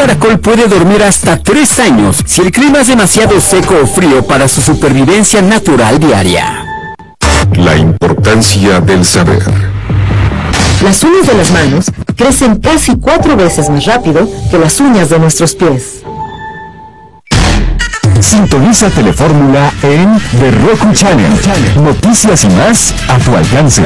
caracol puede dormir hasta 3 años si el clima es demasiado seco o frío para su supervivencia natural diaria. La importancia del saber. Las uñas de las manos crecen casi 4 veces más rápido que las uñas de nuestros pies. Sintoniza Telefórmula en The Roku Channel. Noticias y más a tu alcance.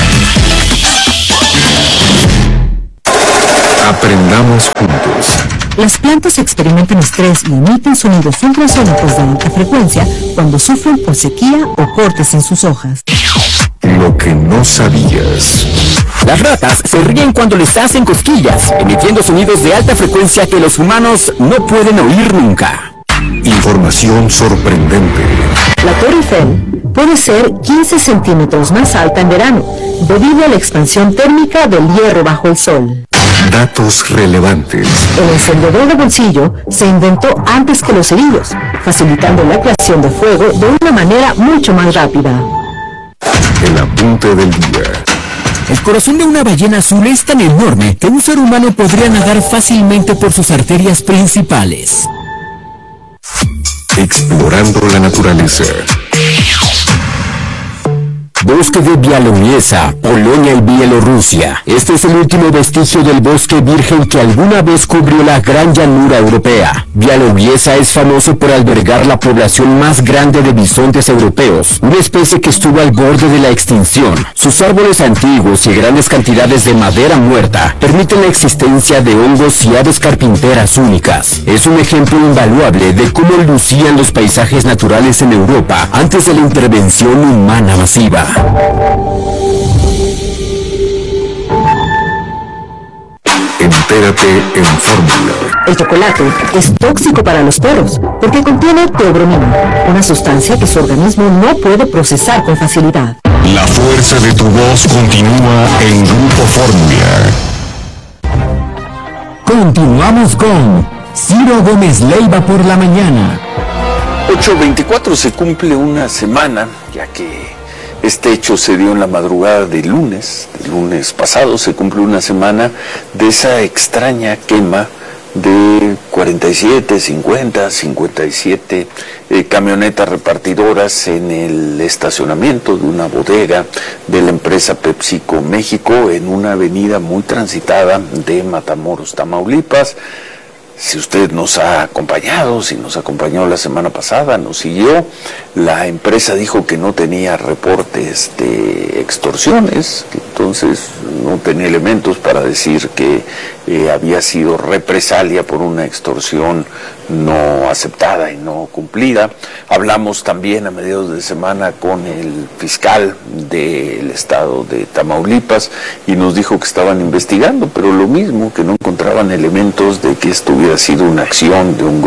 Aprendamos juntos. Las plantas experimentan estrés y emiten sonidos ultrasónicos de alta frecuencia cuando sufren por sequía o cortes en sus hojas. Lo que no sabías. Las ratas se ríen cuando les hacen cosquillas, emitiendo sonidos de alta frecuencia que los humanos no pueden oír nunca. Información sorprendente. La Torre Eiffel puede ser 15 centímetros más alta en verano, debido a la expansión térmica del hierro bajo el sol. Datos relevantes. El encendedor de bolsillo se inventó antes que los cerillos, facilitando la creación de fuego de una manera mucho más rápida. El apunte del día. El corazón de una ballena azul es tan enorme que un ser humano podría nadar fácilmente por sus arterias principales. Explorando la naturaleza. Bosque de Białowieża, Polonia y Bielorrusia. Este es el último vestigio del bosque virgen que alguna vez cubrió la gran llanura europea. Białowieża es famoso por albergar la población más grande de bisontes europeos, una especie que estuvo al borde de la extinción. Sus árboles antiguos y grandes cantidades de madera muerta permiten la existencia de hongos y aves carpinteras únicas. Es un ejemplo invaluable de cómo lucían los paisajes naturales en Europa antes de la intervención humana masiva. Entérate en Fórmula. El chocolate es tóxico para los perros porque contiene teobromina, una sustancia que su organismo no puede procesar con facilidad. La fuerza de tu voz continúa en Grupo Fórmula. Continuamos con Ciro Gómez Leiva por la mañana. 8:24 se cumple una semana, ya que este hecho se dio en la madrugada del lunes pasado, se cumple una semana de esa extraña quema de 47, 50, 57 camionetas repartidoras en el estacionamiento de una bodega de la empresa PepsiCo México en una avenida muy transitada de Matamoros, Tamaulipas. Si usted nos ha acompañado, si nos acompañó la semana pasada, nos siguió, la empresa dijo que no tenía reportes de extorsiones, que entonces no tenía elementos para decir que había sido represalia por una extorsión no aceptada y no cumplida. Hablamos también a mediados de semana con el fiscal del estado de Tamaulipas y nos dijo que estaban investigando, pero lo mismo, que no encontraban elementos de que esto hubiera sido una acción de un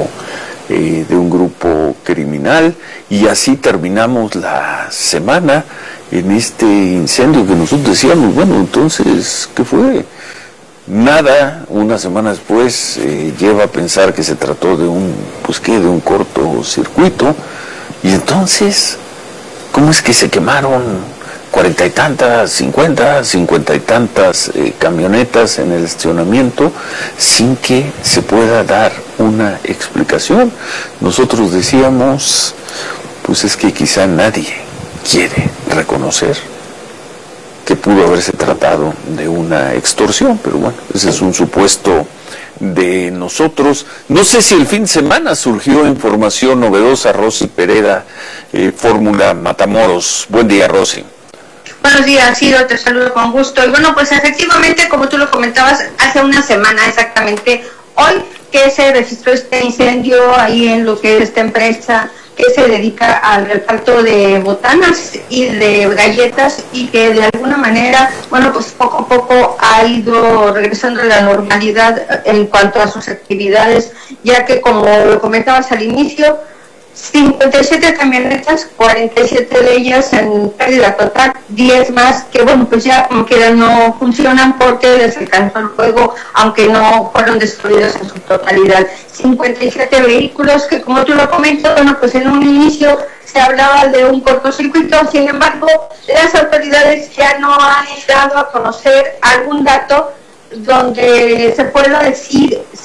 grupo criminal. Y así terminamos la semana en este incendio que nosotros decíamos, bueno, entonces, ¿qué fue? Nada, una semana después lleva a pensar que se trató de un cortocircuito. Y entonces, ¿cómo es que se quemaron 40 y tantas, 50 y tantas camionetas en el estacionamiento sin que se pueda dar una explicación? Nosotros decíamos, pues es que quizá nadie quiere reconocer que pudo haberse tratado de una extorsión, pero bueno, ese es un supuesto de nosotros. No sé si el fin de semana surgió información novedosa. Rosy Pereda, Fórmula Matamoros. Buen día, Rosy. Buenos días, Ciro, te saludo con gusto. Y bueno, pues efectivamente, como tú lo comentabas, hace una semana exactamente, hoy que se registró este incendio ahí en lo que es esta empresa que se dedica al reparto de botanas y de galletas y que de alguna manera, bueno, pues poco a poco ha ido regresando a la normalidad en cuanto a sus actividades, ya que como lo comentabas al inicio, 57 camionetas, 47 de ellas en pérdida total, 10 más que bueno, pues ya como quiera no funcionan porque les alcanzó el fuego, aunque no fueron destruidos en su totalidad. 57 vehículos que, como tú lo comentas, bueno, pues en un inicio se hablaba de un cortocircuito, sin embargo, las autoridades ya no han dado a conocer algún dato donde se pueda decir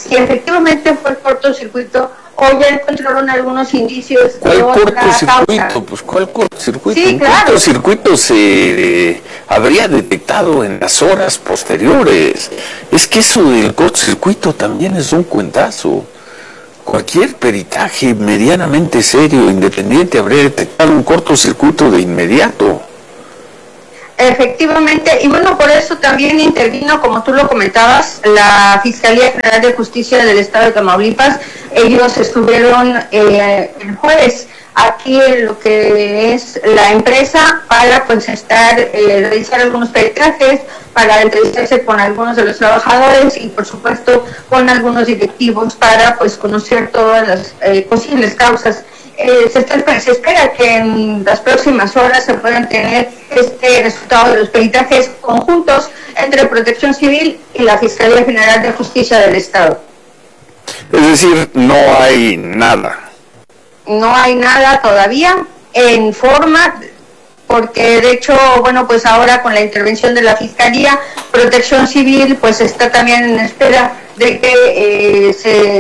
si efectivamente fue el cortocircuito o ya encontraron algunos indicios de ¿Cuál otra cortocircuito? causa. Pues ¿cuál cortocircuito? Sí, Un claro. cortocircuito se habría detectado en las horas posteriores. Es que eso del cortocircuito también es un cuentazo. Cualquier peritaje medianamente serio, independiente, habría detectado un cortocircuito de inmediato. Efectivamente, y bueno, por eso también intervino, como tú lo comentabas, la Fiscalía General de Justicia del Estado de Tamaulipas. Ellos estuvieron el jueves aquí en lo que es la empresa para pues realizar algunos peritajes, para entrevistarse con algunos de los trabajadores y por supuesto con algunos directivos para pues conocer todas las posibles causas. Se espera que en las próximas horas se puedan tener este resultado de los peritajes conjuntos entre Protección Civil y la Fiscalía General de Justicia del Estado. Es decir, no hay nada. No hay nada todavía en forma, porque de hecho, bueno, pues ahora con la intervención de la Fiscalía, Protección Civil pues está también en espera de que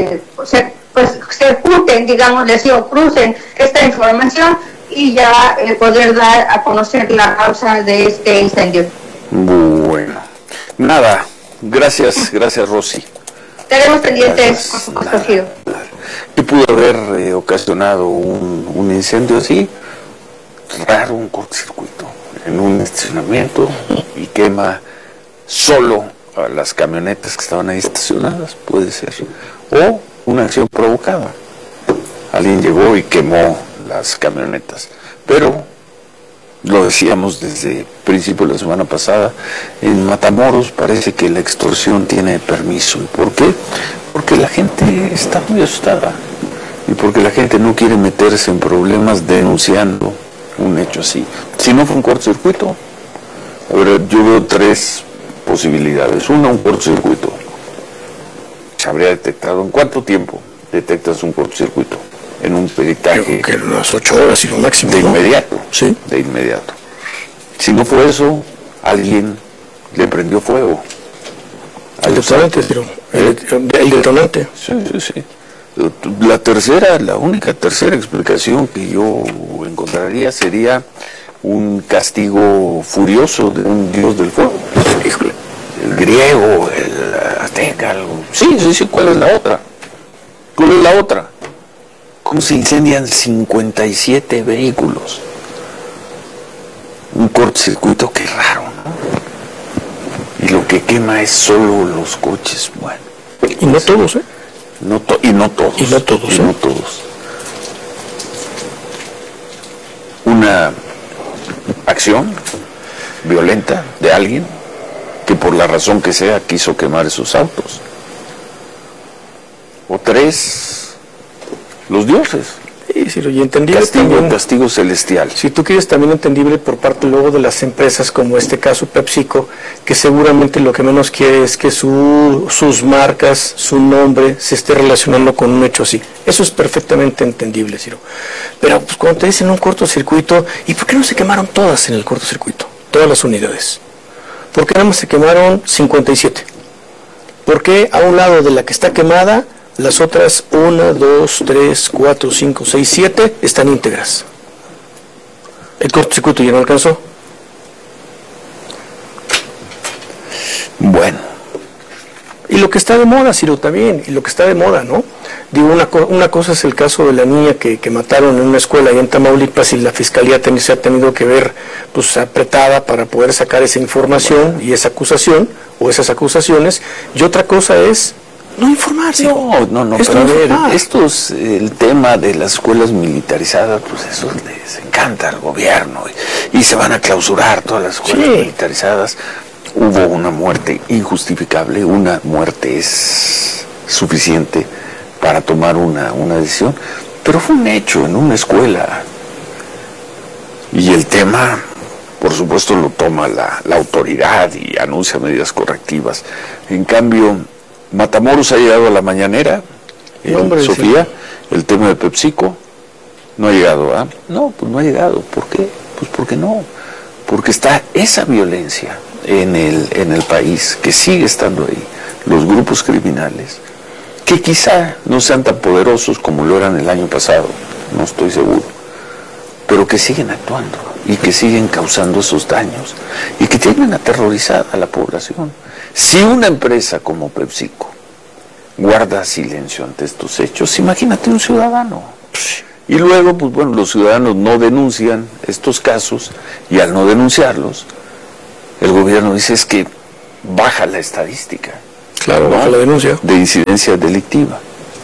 se junten, digamos, o crucen esta información y ya poder dar a conocer la causa de este incendio. Bueno, nada, gracias Rosy. Estaremos pendientes, por supuesto, Giro. ¿Qué pudo haber ocasionado un incendio así? Raro, un cortocircuito en un estacionamiento y quema solo a las camionetas que estaban ahí estacionadas, puede ser. O una acción provocada. Alguien llegó y quemó las camionetas. Pero, lo decíamos desde el principio de la semana pasada, en Matamoros parece que la extorsión tiene permiso. ¿Y por qué? Porque la gente está muy asustada. Y porque la gente no quiere meterse en problemas denunciando un hecho así. Si no fue un cortocircuito, a ver, yo veo tres posibilidades. Una, un cortocircuito. Se habría detectado. ¿En cuánto tiempo detectas un cortocircuito? En un peritaje. Creo que unas 8 horas y lo máximo. De inmediato. Sí. De inmediato. Si no fue eso, alguien le prendió fuego. El detonante, pero el detonante. Sí. La única tercera explicación que yo encontraría sería un castigo furioso de un dios del fuego. Híjole. El griego, el azteca, algo. Sí, ¿cuál es la otra? ¿Cuál es la otra? ¿Cómo se incendian 57 vehículos? Un cortocircuito, qué raro, ¿no? Y lo que quema es solo los coches, bueno. Y no todos, ¿eh? No todos. Y no todos. Una acción violenta de alguien que por la razón que sea quiso quemar esos autos. O tres, los dioses. Sí, sí, y entendible Castigo celestial. Si tú quieres, también entendible por parte luego de las empresas como este caso PepsiCo, que seguramente lo que menos quiere es que sus marcas, su nombre se esté relacionando con un hecho así. Eso es perfectamente entendible, Ciro. Pero pues cuando te dicen un cortocircuito, ¿y por qué no se quemaron todas en el cortocircuito? Todas las unidades. ¿Por qué nada más se quemaron 57? ¿Por qué a un lado de la que está quemada, las otras 1, 2, 3, 4, 5, 6, 7 están íntegras? El cortocircuito ya no alcanzó. Bueno. Y lo que está de moda, Ciro, también, y lo que está de moda, ¿no? Digo, una cosa es el caso de la niña que mataron en una escuela allá en Tamaulipas y la fiscalía se ha tenido que ver pues apretada para poder sacar esa información y esa acusación, o esas acusaciones, y otra cosa es no informarse. No, pero a ver, esto es el tema de las escuelas militarizadas, pues eso les encanta al gobierno y se van a clausurar todas las escuelas militarizadas. Hubo una muerte injustificable, una muerte es suficiente para tomar una decisión, pero fue un hecho en una escuela. Y el tema, por supuesto, lo toma la autoridad y anuncia medidas correctivas. En cambio, Matamoros ha llegado a la mañanera, Sofía, el tema de PepsiCo no ha llegado, ¿ah? No, pues no ha llegado. ¿Por qué? Pues porque no. Porque está esa violencia en el país, que sigue estando ahí, los grupos criminales, que quizá no sean tan poderosos como lo eran el año pasado, no estoy seguro, pero que siguen actuando y que siguen causando esos daños y que tienen aterrorizada a la población. Si una empresa como PepsiCo guarda silencio ante estos hechos, imagínate un ciudadano. Y luego, pues bueno, los ciudadanos no denuncian estos casos y al no denunciarlos, el gobierno dice es que baja la estadística. Claro, baja la denuncia. De incidencia delictiva.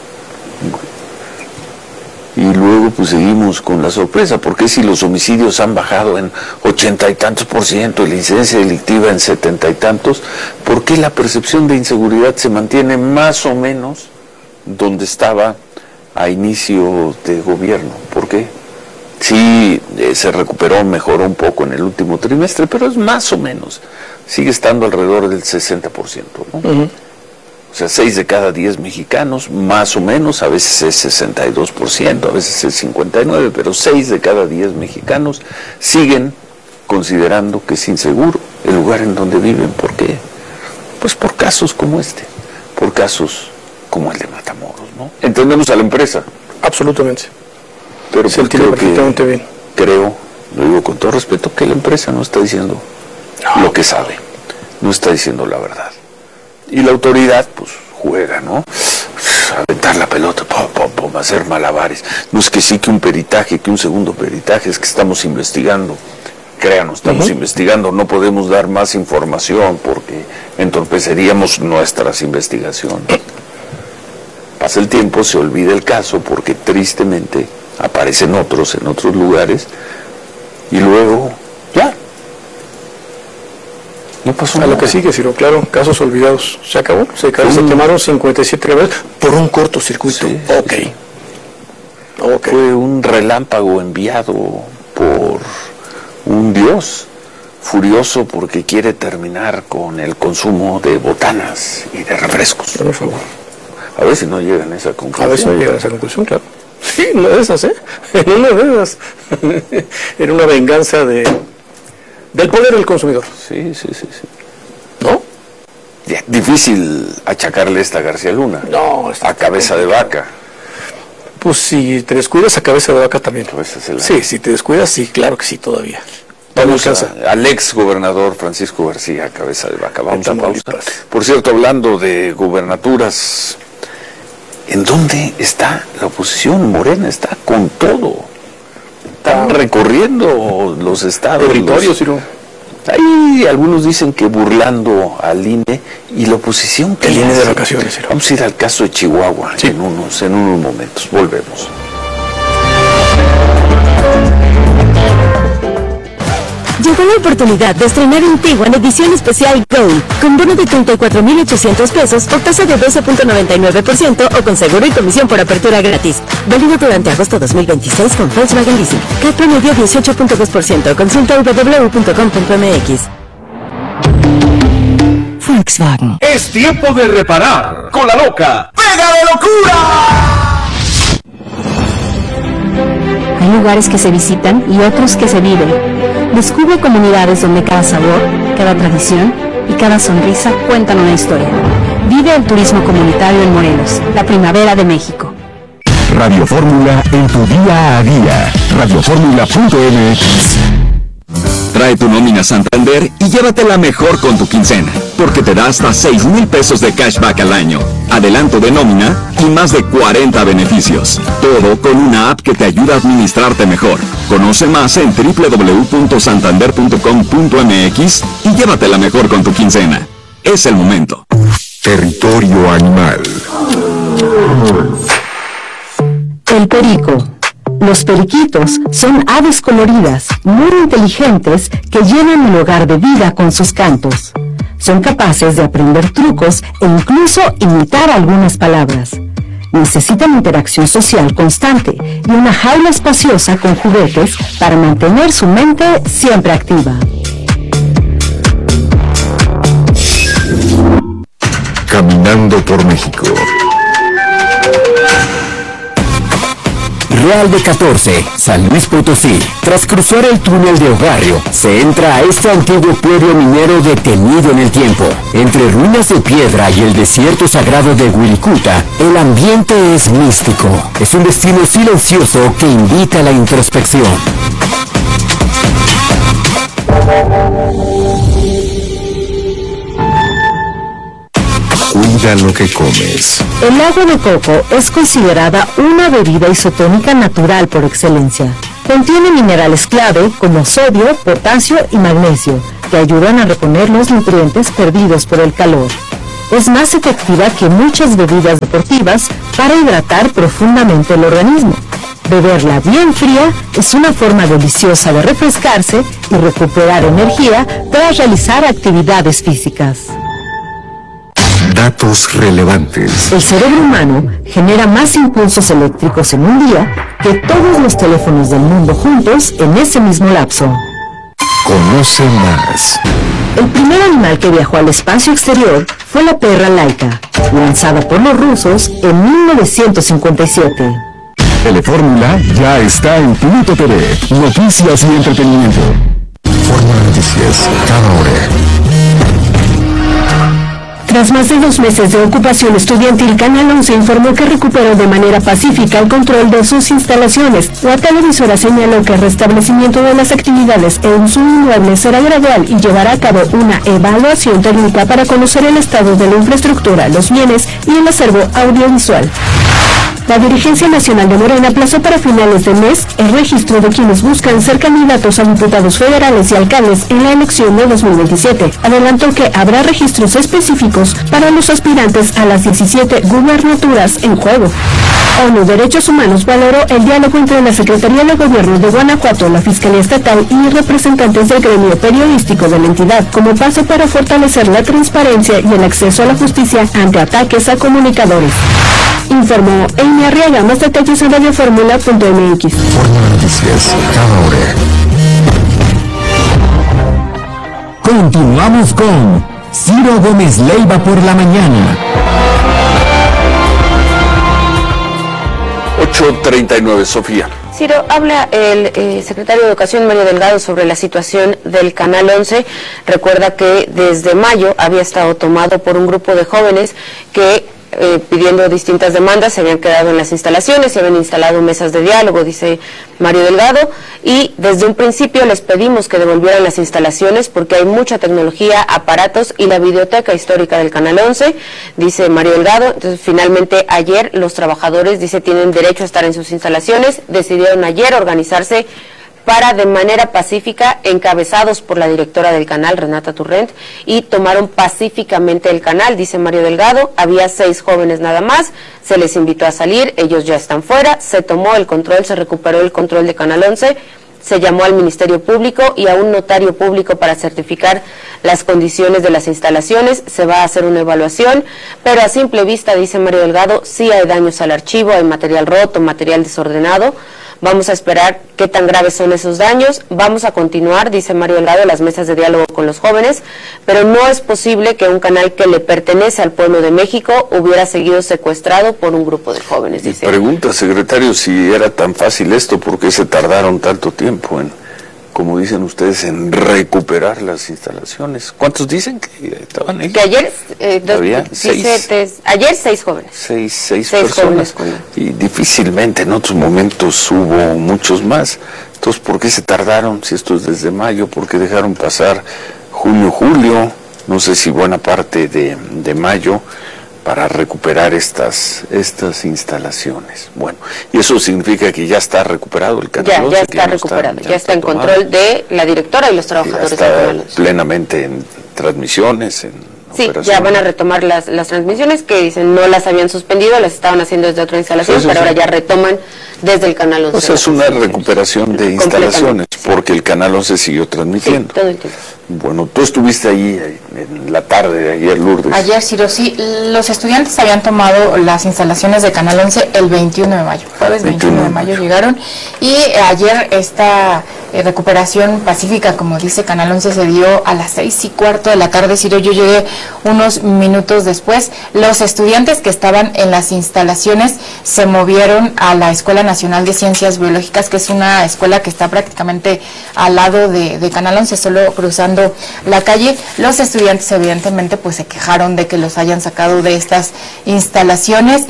Y luego pues seguimos con la sorpresa, porque si los homicidios han bajado en 80 y tantos %, y la incidencia delictiva en 70 y tantos, ¿por qué la percepción de inseguridad se mantiene más o menos donde estaba a inicio de gobierno? ¿Por qué? Sí, se recuperó, mejoró un poco en el último trimestre, pero es más o menos, sigue estando alrededor del 60%, ¿no? Uh-huh. O sea, 6 de cada 10 mexicanos, más o menos, a veces es 62%, a veces es 59%, pero 6 de cada 10 mexicanos siguen considerando que es inseguro el lugar en donde viven. ¿Por qué? Pues por casos como este, por casos como el de Matamoros, ¿no? Entendemos a la empresa. Absolutamente. Pero se entiende perfectamente bien. Creo, lo digo con todo respeto, que la empresa no está diciendo lo que sabe, no está diciendo la verdad. Y la autoridad, pues, juega, ¿no? Aventar la pelota, hacer malabares. No es que sí, que un peritaje, que un segundo peritaje, es que estamos investigando. Créanos, estamos investigando, no podemos dar más información porque entorpeceríamos nuestras investigaciones. Pasa el tiempo, se olvida el caso porque tristemente aparecen otros en otros lugares y luego, ya. No pasó nada. A lo que sigue, Ciro, claro, casos olvidados. Se acabó, se quemaron 57 graves por un cortocircuito. Sí, okay. Fue un relámpago enviado por un dios furioso porque quiere terminar con el consumo de botanas y de refrescos. Por favor. A ver si no llegan a esa conclusión. A ver si no llegan a esa conclusión, claro. Sí, una de esas, en una de esas. Era una venganza del poder del consumidor. Sí. ¿No? Difícil achacarle esta a García Luna. No, a cabeza de vaca. Pues si te descuidas, a cabeza de vaca también. Sí, si te descuidas, sí, claro que sí, todavía. Vamos al ex gobernador Francisco García, cabeza de vaca. Vamos a pausa. Por cierto, hablando de gubernaturas, ¿en dónde está la oposición? Morena está con todo. Están recorriendo los estados. Territorios, Ciro. Ahí algunos dicen que burlando al INE y la oposición. El INE de vacaciones, Ciro. Vamos a ir al caso de Chihuahua en unos momentos. Volvemos. Llegó la oportunidad de estrenar un Tiguan edición especial Gold, con bono de 34,800 pesos o tasa de 12.99% o con seguro y comisión por apertura gratis. Válido durante agosto 2026 con Volkswagen Leasing. CAT promedio 18.2%. Consulta www.com.mx. Volkswagen. Es tiempo de reparar con la loca ¡Pega de locura! Hay lugares que se visitan y otros que se viven. Descubre comunidades donde cada sabor, cada tradición y cada sonrisa cuentan una historia. Vive el turismo comunitario en Morelos, la primavera de México. Radio Fórmula en tu día a día. Radioformula.mx. Trae tu nómina Santander y llévatela mejor con tu quincena, porque te da hasta 6,000 pesos de cashback al año, adelanto de nómina y más de 40 beneficios. Todo con una app que te ayuda a administrarte mejor. Conoce más en www.santander.com.mx y llévatela mejor con tu quincena. Es el momento. Territorio animal. El perico. Los periquitos son aves coloridas, muy inteligentes, que llenan el hogar de vida con sus cantos. Son capaces de aprender trucos e incluso imitar algunas palabras. Necesitan interacción social constante y una jaula espaciosa con juguetes para mantener su mente siempre activa. Caminando por México. Real de 14, San Luis Potosí. Tras cruzar el túnel de Ogarrio, se entra a este antiguo pueblo minero detenido en el tiempo. Entre ruinas de piedra y el desierto sagrado de Wirikuta, el ambiente es místico. Es un destino silencioso que invita a la introspección. Cuida lo que comes. El agua de coco es considerada una bebida isotónica natural por excelencia. Contiene minerales clave como sodio, potasio y magnesio, que ayudan a reponer los nutrientes perdidos por el calor. Es más efectiva que muchas bebidas deportivas para hidratar profundamente el organismo. Beberla bien fría es una forma deliciosa de refrescarse y recuperar energía tras realizar actividades físicas. Datos relevantes. El cerebro humano genera más impulsos eléctricos en un día que todos los teléfonos del mundo juntos en ese mismo lapso. Conoce más. El primer animal que viajó al espacio exterior fue la perra Laika, lanzada por los rusos en 1957. Telefórmula ya está en Pluto TV. Noticias y entretenimiento. Fórmula Noticias, cada hora. Tras más de 2 meses de ocupación estudiantil, Canal 11 informó que recuperó de manera pacífica el control de sus instalaciones. La televisora señaló que el restablecimiento de las actividades en su inmueble será gradual y llevará a cabo una evaluación técnica para conocer el estado de la infraestructura, los bienes y el acervo audiovisual. La dirigencia nacional de Morena aplazó para finales de mes el registro de quienes buscan ser candidatos a diputados federales y alcaldes en la elección de 2027. Adelantó que habrá registros específicos para los aspirantes a las 17 gubernaturas en juego. ONU Derechos Humanos valoró el diálogo entre la Secretaría de Gobierno de Guanajuato, la Fiscalía Estatal y representantes del gremio periodístico de la entidad como paso para fortalecer la transparencia y el acceso a la justicia ante ataques a comunicadores. Informó Amy Arriaga. Más detalles en radioformula.mx. Fórmula Noticias, cada hora. Continuamos con Ciro Gómez Leiva por la mañana. 8:39, Sofía. Ciro, habla el secretario de Educación, Mario Delgado, sobre la situación del Canal 11. Recuerda que desde mayo había estado tomado por un grupo de jóvenes que pidiendo distintas demandas se habían quedado en las instalaciones, se habían instalado mesas de diálogo, dice Mario Delgado, y desde un principio les pedimos que devolvieran las instalaciones porque hay mucha tecnología, aparatos y la videoteca histórica del Canal 11, dice Mario Delgado. Entonces finalmente ayer los trabajadores, dice, tienen derecho a estar en sus instalaciones, decidieron ayer organizarse para de manera pacífica, encabezados por la directora del canal, Renata Turrent, y tomaron pacíficamente el canal, dice Mario Delgado. Había 6 jóvenes nada más, se les invitó a salir, ellos ya están fuera, se tomó el control, se recuperó el control de Canal 11, se llamó al Ministerio Público y a un notario público para certificar las condiciones de las instalaciones. Se va a hacer una evaluación, pero a simple vista, dice Mario Delgado, sí hay daños al archivo, hay material roto, material desordenado. Vamos a esperar qué tan graves son esos daños. Vamos a continuar, dice Mario Delgado, las mesas de diálogo con los jóvenes, pero no es posible que un canal que le pertenece al pueblo de México hubiera seguido secuestrado por un grupo de jóvenes, dice. Pregunta, secretario, si era tan fácil esto, ¿por qué se tardaron tanto tiempo en, como dicen ustedes, en recuperar las instalaciones? ¿Cuántos dicen que estaban ahí? Que ayer, ayer 6 jóvenes. 6 personas. Y difícilmente en otros momentos hubo muchos más. Entonces, ¿por qué se tardaron? Si esto es desde mayo, ¿por qué dejaron pasar julio? No sé si buena parte de mayo para recuperar estas instalaciones. Bueno, y eso significa que ya está recuperado el canal. Ya está recuperado, ya está en control de la directora y los trabajadores. Ya está plenamente en transmisiones, sí, ya van a retomar las transmisiones que dicen no las habían suspendido, las estaban haciendo desde otra instalación, pero ahora ya retoman desde el Canal 11. O sea, es una recuperación de instalaciones, porque el Canal 11 siguió transmitiendo. Sí, todo el tiempo. Bueno, tú estuviste ahí en la tarde de ayer, Lourdes. Ayer, Ciro, sí, los estudiantes habían tomado las instalaciones de Canal 11 el 21 de mayo, jueves 21 de mayo llegaron, y ayer esta recuperación pacífica, como dice Canal 11, se dio a las 6:15 de la tarde, Ciro. Yo llegué unos minutos después. Los estudiantes que estaban en las instalaciones se movieron a la Escuela Nacional de Ciencias Biológicas, que es una escuela que está prácticamente al lado de Canal 11, solo cruzando la calle. Los estudiantes evidentemente pues se quejaron de que los hayan sacado de estas instalaciones.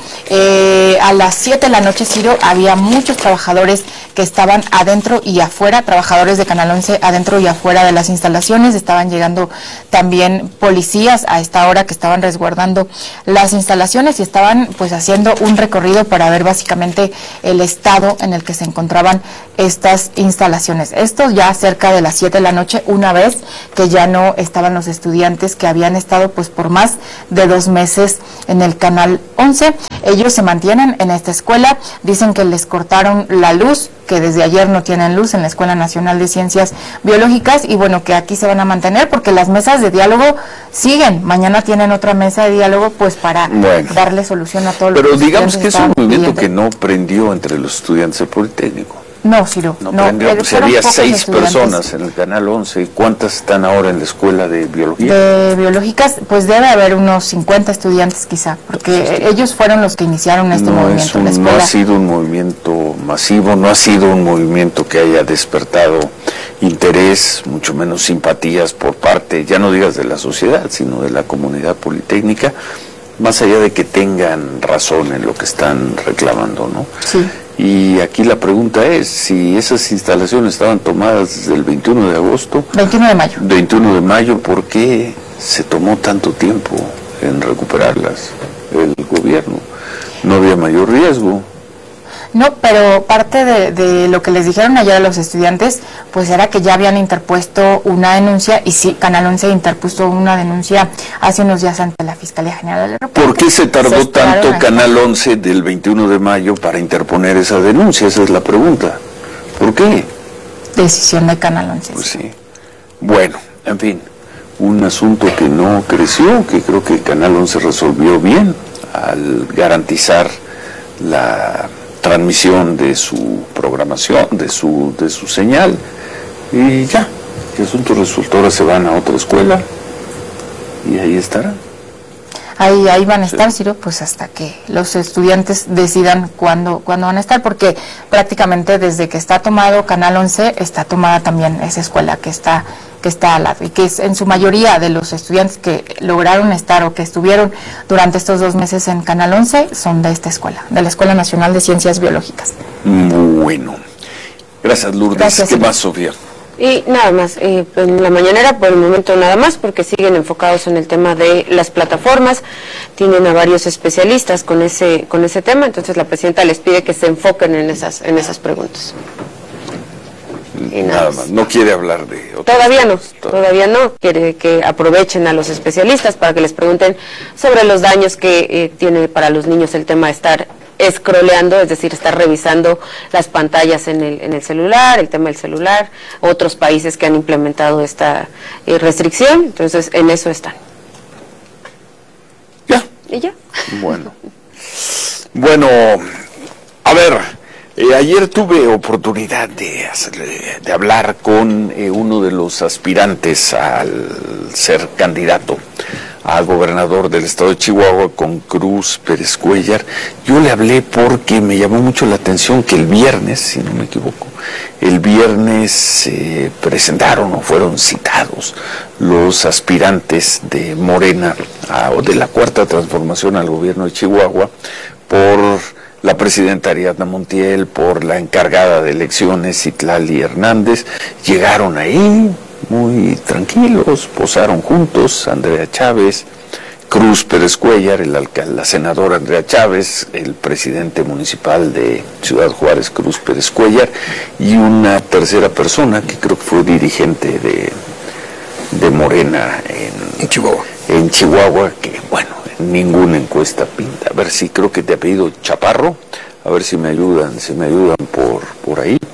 A las 7 de la noche, Ciro, había muchos trabajadores que estaban adentro y afuera, trabajadores de Canal 11 adentro y afuera de las instalaciones. Estaban llegando también policías a esta hora que estaban resguardando las instalaciones y estaban pues haciendo un recorrido para ver básicamente el estado en el que se encontraban estas instalaciones. Esto ya cerca de las 7 de la noche, una vez que ya no estaban los estudiantes que habían estado pues por más de 2 meses en el Canal 11. Ellos se mantienen en esta escuela, dicen que les cortaron la luz, que desde ayer no tienen luz en la Escuela Nacional de Ciencias Biológicas, y bueno, que aquí se van a mantener porque las mesas de diálogo siguen. Mañana tienen otra mesa de diálogo pues para darle solución a todos los Pero digamos que es un movimiento que no prendió entre los estudiantes del Politécnico. No, Ciro, no prendió, pues había 6 personas en el Canal 11. ¿Cuántas están ahora en la Escuela de Biología? De Biológicas, pues debe haber unos 50 estudiantes quizá, porque ellos fueron los que iniciaron este movimiento. No ha sido un movimiento masivo, no ha sido un movimiento que haya despertado interés, mucho menos simpatías por parte, ya no digas de la sociedad, sino de la comunidad politécnica, más allá de que tengan razón en lo que están reclamando, ¿no? Sí. Y aquí la pregunta es, si esas instalaciones estaban tomadas desde el 21 de agosto... 21 de mayo. 21 de mayo, ¿por qué se tomó tanto tiempo en recuperarlas el gobierno? ¿No había mayor riesgo? No, pero parte de lo que les dijeron ayer a los estudiantes, pues era que ya habían interpuesto una denuncia, y sí, Canal 11 interpuso una denuncia hace unos días ante la Fiscalía General del Aeropuerto. ¿Por qué se tardó tanto Canal 11 del 21 de mayo para interponer esa denuncia? Esa es la pregunta. ¿Por qué? Decisión de Canal 11. Pues sí. Bueno, en fin, un asunto que no creció, que creo que Canal 11 resolvió bien al garantizar la transmisión de su programación, de su señal, y ya, el asunto resultó. Ahora se van a otra escuela y ahí estarán. Ahí van a estar, Ciro, pues hasta que los estudiantes decidan cuándo van a estar, porque prácticamente desde que está tomado Canal 11, está tomada también esa escuela que está al lado, y que es en su mayoría de los estudiantes que lograron estar o que estuvieron durante estos 2 meses en Canal 11 son de esta escuela, de la Escuela Nacional de Ciencias Biológicas. Bueno, gracias, Lourdes. Gracias, ¿Qué más, Sofía? Y nada más, en la mañanera por el momento nada más, porque siguen enfocados en el tema de las plataformas, tienen a varios especialistas con ese tema, entonces la presidenta les pide que se enfoquen en esas preguntas. Y nada más, no quiere hablar de otros Todavía no, quiere que aprovechen a los especialistas para que les pregunten sobre los daños que tiene para los niños el tema de estar scrolleando, es decir, estar revisando las pantallas en el celular, el tema del celular, otros países que han implementado esta restricción, entonces en eso están. Ya. ¿Y ya? Bueno, a ver, ayer tuve oportunidad de hablar con uno de los aspirantes al ser candidato a gobernador del estado de Chihuahua, con Cruz Pérez Cuéllar. Yo le hablé porque me llamó mucho la atención que el viernes, si no me equivoco, el viernes se presentaron o fueron citados los aspirantes de Morena o de la Cuarta Transformación al gobierno de Chihuahua por la presidenta Ariadna Montiel, por la encargada de elecciones Citlali Hernández. Llegaron ahí muy tranquilos, posaron juntos, Andrea Chávez, Cruz Pérez Cuéllar, la senadora Andrea Chávez, el presidente municipal de Ciudad Juárez, Cruz Pérez Cuéllar, y una tercera persona que creo que fue dirigente de Morena en Chihuahua, que bueno, en ninguna encuesta pinta. A ver si creo que te apellido Chaparro, a ver si me ayudan por ahí.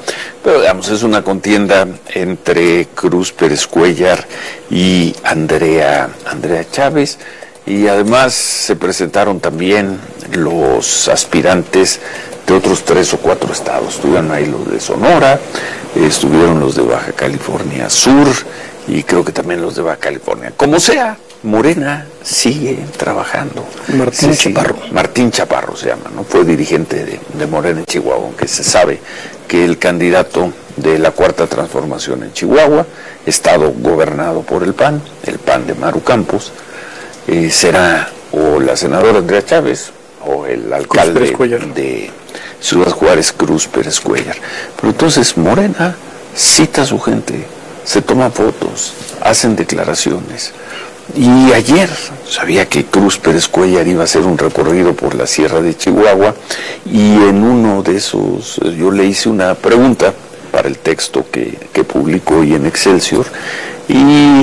Pero digamos, es una contienda entre Cruz Pérez Cuéllar y Andrea Chávez, y además se presentaron también los aspirantes de otros 3 o 4 estados. Estuvieron ahí los de Sonora, estuvieron los de Baja California Sur y creo que también los de Baja California. Como sea, Morena sigue trabajando. Martín Chaparro se llama, ¿no? Fue dirigente de Morena en Chihuahua, aunque se sabe que el candidato de la Cuarta Transformación en Chihuahua, estado gobernado por el PAN de Maru Campos, será o la senadora Andrea Chávez o el alcalde de Ciudad Juárez, Cruz Pérez Cuéllar. Pero entonces Morena cita a su gente, se toman fotos, hacen declaraciones. Y ayer sabía que Cruz Pérez Cuéllar iba a hacer un recorrido por la Sierra de Chihuahua, y en uno de esos yo le hice una pregunta para el texto que publicó hoy en Excelsior, y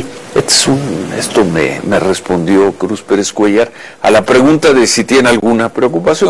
esto me respondió Cruz Pérez Cuéllar a la pregunta de si tiene alguna preocupación.